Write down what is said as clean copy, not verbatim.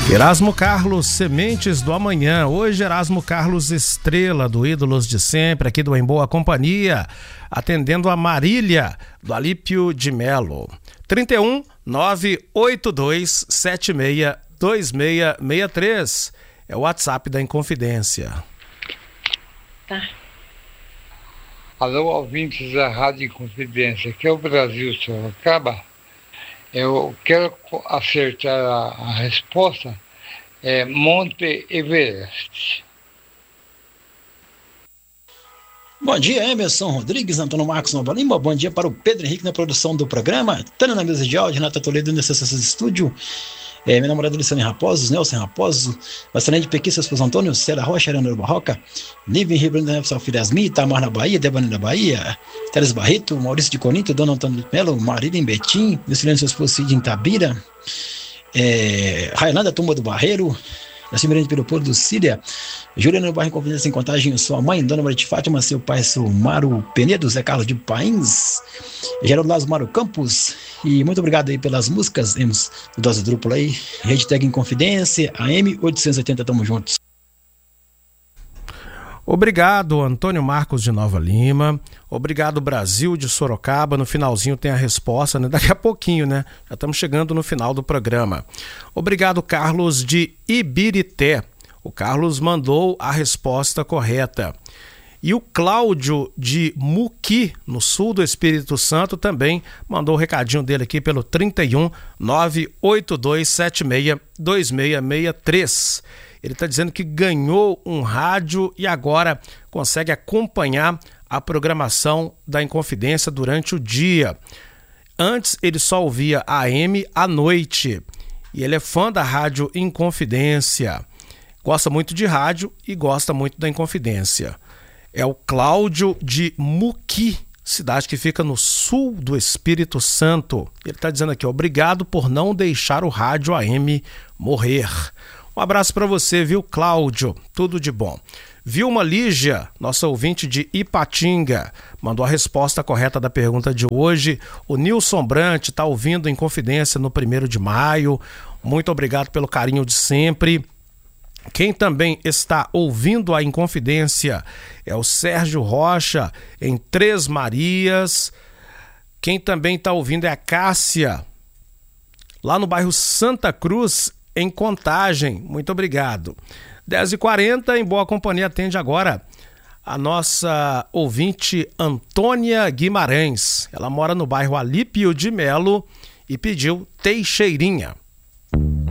Erasmo Carlos, Sementes do Amanhã. Hoje, Erasmo Carlos Estrela, do Ídolos de Sempre, aqui do Em Boa Companhia, atendendo a Marília, do Alípio de Melo. 31 982 76 2663 é o WhatsApp da Inconfidência. Tá. Alô, ouvintes da Rádio Inconfidência, aqui é o Brasil Sorocaba. Eu quero acertar a resposta. É Monte Everest. Bom dia, Emerson Rodrigues, Antônio Marcos Nova Lima. Bom dia para o Pedro Henrique na produção do programa. Tânia na mesa de áudio, Renata Toledo nessa sessão de estúdio. Minha namorada Luciane Raposo, Nelson Raposo, Marcelene Pequissa, esposo Antônio, Célia Rocha, Arana Barroca, Nívia Ribeiro da Filha Asmi, Itamar na Bahia, Debani na Bahia, Teres Barreto, Maurício de Coninto, Dona Antônio de Melo, Marília em Betim, Lucilene, seu esposo Cid em Tabira, Railândia, Tumba do Barreiro, Nascimento pelo Porto do Síria, Juliana no Bairro em Confidência em Contagem, sua mãe, Dona Maria de Fátima, seu pai, seu Mário Penedo, Zé Carlos de Pains, Geraldo Lázaro Mário Campos, e muito obrigado aí pelas músicas, temos o Dose Dupla aí, Rede Tag em Confidência, AM 880, tamo juntos. Obrigado, Antônio Marcos de Nova Lima. Obrigado, Brasil de Sorocaba. No finalzinho tem a resposta, né? Daqui a pouquinho, né? Já estamos chegando no final do programa. Obrigado, Carlos de Ibirité. O Carlos mandou a resposta correta. E o Cláudio de Muqui, no sul do Espírito Santo, também mandou o recadinho dele aqui pelo 31 982 76 2663. Ele está dizendo que ganhou um rádio e agora consegue acompanhar a programação da Inconfidência durante o dia. Antes ele só ouvia AM à noite e ele é fã da Rádio Inconfidência. Gosta muito de rádio e gosta muito da Inconfidência. É o Cláudio de Muqui, cidade que fica no sul do Espírito Santo. Ele está dizendo aqui, obrigado por não deixar o rádio AM morrer. Um abraço para você, viu, Cláudio? Tudo de bom. Vilma Lígia, nossa ouvinte de Ipatinga, mandou a resposta correta da pergunta de hoje. O Nilson Brant está ouvindo Inconfidência no 1º de maio. Muito obrigado pelo carinho de sempre. Quem também está ouvindo a Inconfidência é o Sérgio Rocha, em Três Marias. Quem também está ouvindo é a Cássia, lá no bairro Santa Cruz, em Contagem. Muito obrigado. 10h40, em Boa Companhia, atende agora a nossa ouvinte Antônia Guimarães. Ela mora no bairro Alípio de Melo e pediu Teixeirinha.